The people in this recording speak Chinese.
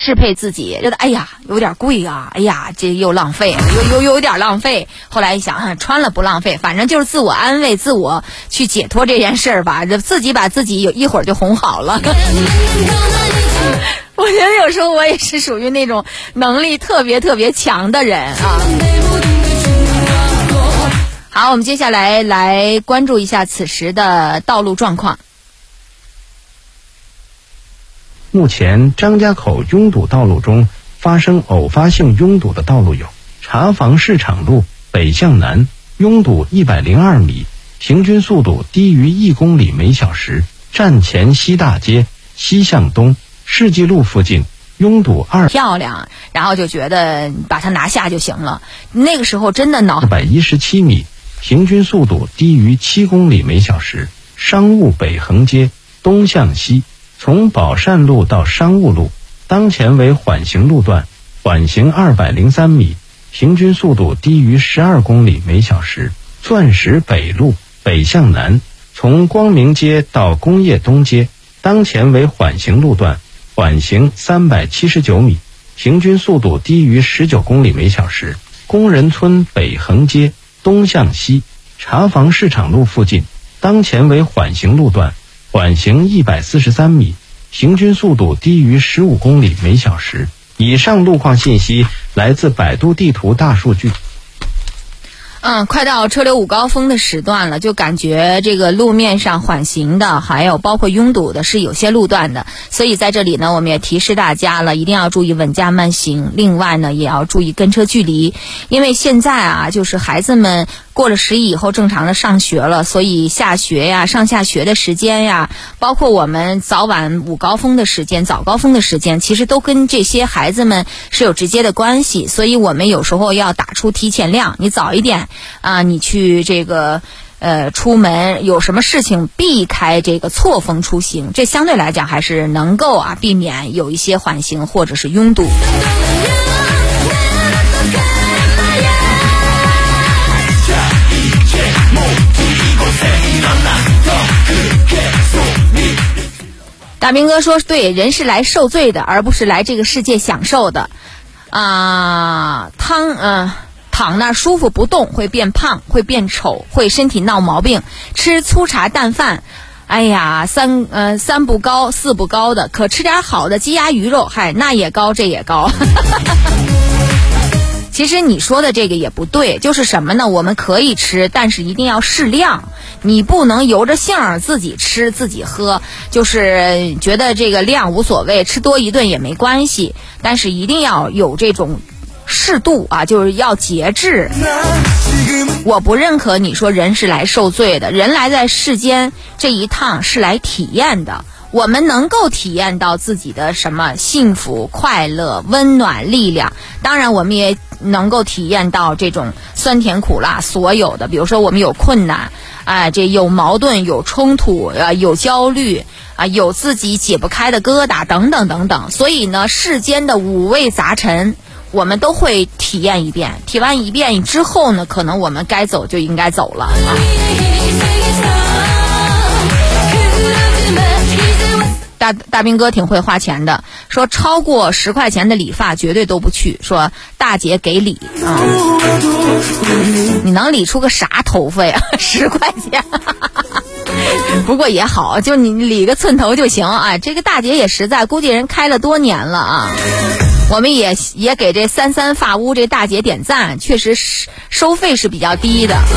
适配自己，觉得哎呀有点贵啊，哎呀这又浪费，有点浪费。后来一想，穿了不浪费，反正就是自我安慰，自我去解脱这件事儿吧，自己把自己一会儿就哄好了。我觉得有时候我也是属于那种能力特别强的人啊。好，我们接下来关注一下此时的道路状况。 目前张家口拥堵道路中发生偶发性拥堵的道路有茶坊市场路北向南拥堵102米，平均速度低于1公里每小时；站前西大街西向东世纪路附近拥堵漂亮，然后就觉得把它拿下就行了。那个时候真的 217米，平均速度低于7公里每小时。商务北横街东向西从宝善路到商务路，当前为缓行路段，缓行203米，平均速度低于12公里每小时。钻石北路北向南从光明街到工业东街，当前为缓行路段，缓行379米，平均速度低于19公里每小时。工人村北横街东向西茶坊市场路附近，当前为缓行路段，缓行143米，平均速度低于15公里每小时。以上路况信息来自百度地图大数据。 快到车流午高峰的时段了，就感觉这个路面上缓行的还有包括拥堵的是有些路段的，所以在这里呢我们也提示大家了，一定要注意稳驾慢行，另外呢也要注意跟车距离，因为现在啊就是孩子们过了11以后正常的上学了，所以下学呀上下学的时间呀，包括我们早晚午高峰的时间早高峰的时间，其实都跟这些孩子们是有直接的关系，所以我们有时候要打出提前量，你早一点你去这个出门有什么事情避开这个错峰出行，这相对来讲还是能够避免有一些缓行或者是拥堵。大兵哥说对，人是来受罪的，而不是来这个世界享受的。躺那舒服不动会变胖，会变丑，会身体闹毛病。吃粗茶淡饭，哎呀，三不高四不高的，可吃点好的鸡鸭鱼肉，嗨，那也高这也高。其实你说的这个也不对，就是什么呢？我们可以吃，但是一定要适量，你不能由着性儿自己吃自己喝，就是觉得这个量无所谓，吃多一顿也没关系，但是一定要有这种适度就是要节制。我不认可你说人是来受罪的，人来在世间这一趟是来体验的，我们能够体验到自己的什么幸福、快乐、温暖、力量，当然我们也能够体验到这种酸甜苦辣，所有的，比如说我们有困难这有矛盾，有冲突有焦虑有自己解不开的疙瘩等等等等，所以呢世间的五味杂陈我们都会体验一遍，体完一遍之后呢，可能我们该走就应该走了大兵哥挺会花钱的，说超过10块钱的理发绝对都不去，说大姐给理你能理出个啥头发呀？10块钱不过也好，就你理个寸头就行这个大姐也实在，估计人开了多年了我们也给这33发屋这大姐点赞，确实收费是比较低的